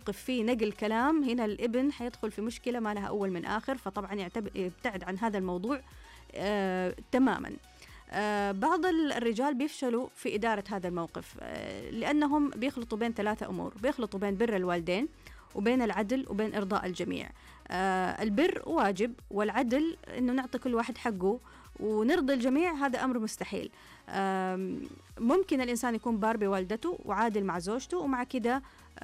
موقف فيه نقل كلام، هنا الابن حيدخل في مشكلة ما لها أول من آخر، فطبعا يبتعد عن هذا الموضوع تماما. بعض الرجال بيفشلوا في إدارة هذا الموقف لأنهم بيخلطوا بين 3 أمور، بيخلطوا بين بر الوالدين وبين العدل وبين إرضاء الجميع. البر واجب، والعدل إنه نعطي كل واحد حقه ونرضي الجميع، هذا أمر مستحيل. ممكن الإنسان يكون بار بوالدته وعادل مع زوجته، ومع كده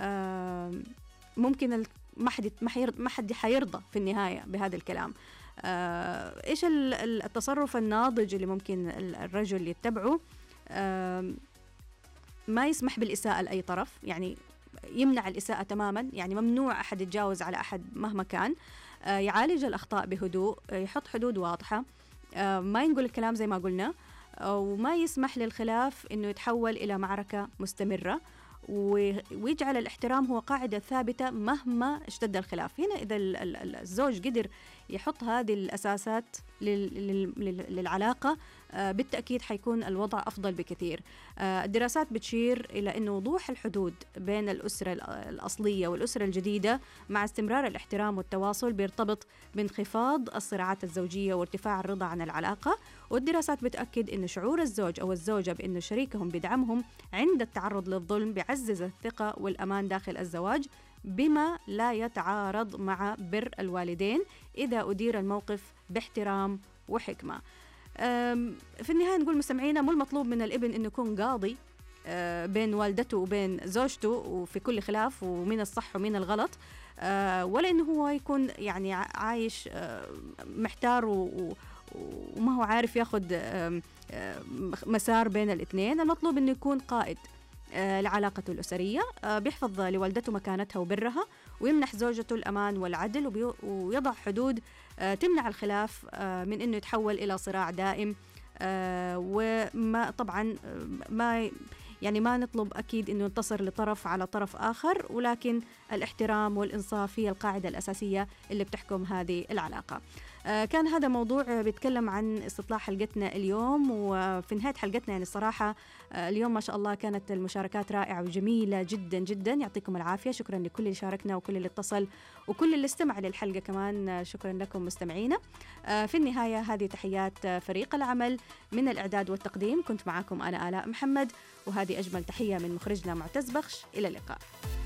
ممكن ما حد حيرضى في النهاية بهذا الكلام. إيش التصرف الناضج اللي ممكن الرجل يتبعه؟ ما يسمح بالإساءة لأي طرف، يعني يمنع الإساءة تماما، يعني ممنوع أحد يتجاوز على أحد مهما كان. يعالج الأخطاء بهدوء، يحط حدود واضحة، ما ينقل الكلام زي ما قلنا، وما يسمح للخلاف إنه يتحول إلى معركة مستمرة، ويجعل الاحترام هو قاعدة ثابتة مهما اشتد الخلاف. هنا إذا الزوج قدر يحط هذه الأساسات للعلاقة بالتأكيد حيكون الوضع أفضل بكثير. الدراسات بتشير إلى أن وضوح الحدود بين الأسرة الأصلية والأسرة الجديدة مع استمرار الاحترام والتواصل بيرتبط بانخفاض الصراعات الزوجية وارتفاع الرضا عن العلاقة. والدراسات بتأكد أن شعور الزوج أو الزوجة بأن شريكهم بيدعمهم عند التعرض للظلم بيعزز الثقة والأمان داخل الزواج، بما لا يتعارض مع بر الوالدين إذا أدير الموقف باحترام وحكمة. في النهاية نقول مستمعينا، مو المطلوب من الابن أنه يكون قاضي بين والدته وبين زوجته وفي كل خلاف ومين الصح ومين الغلط، ولا أنه هو يكون يعني عايش محتار وما هو عارف ياخد مسار بين الاثنين. المطلوب أنه يكون قائد لعلاقته الأسرية، بيحفظ لوالدته مكانتها وبرها، ويمنح زوجته الأمان والعدل، ويضع حدود تمنع الخلاف من أنه يتحول إلى صراع دائم. وما طبعا ما نطلب أكيد أنه ننتصر لطرف على طرف آخر، ولكن الاحترام والإنصاف هي القاعدة الأساسية اللي بتحكم هذه العلاقة. كان هذا موضوع بيتكلم عن استطلاع حلقتنا اليوم. وفي نهاية حلقتنا يعني الصراحة اليوم ما شاء الله كانت المشاركات رائعة وجميلة جدا جدا، يعطيكم العافية. شكرا لكل اللي شاركنا وكل اللي اتصل وكل اللي استمع للحلقة كمان، شكرا لكم مستمعينا. في النهاية هذه تحيات فريق العمل من الإعداد والتقديم، كنت معاكم أنا آلاء محمد، وهذه أجمل تحية من مخرجنا معتز بخش. إلى اللقاء.